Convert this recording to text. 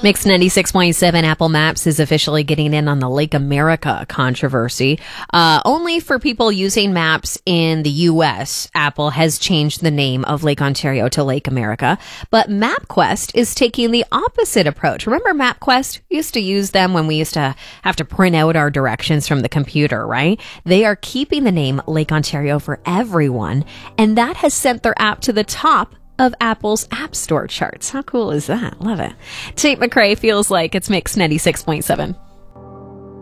Mix 96.7 Apple Maps is officially getting in on the Lake America controversy. Only for people using maps in the U.S., Apple has changed the name of Lake Ontario to Lake America. But MapQuest is taking the opposite approach. Remember MapQuest? We used to use them when we used to have to print out our directions from the computer, right? They are keeping the name Lake Ontario for everyone, and that has sent their app to the top of Apple's App Store charts. How cool is that? Love it. Tate McRae feels like it's Mix 96.7.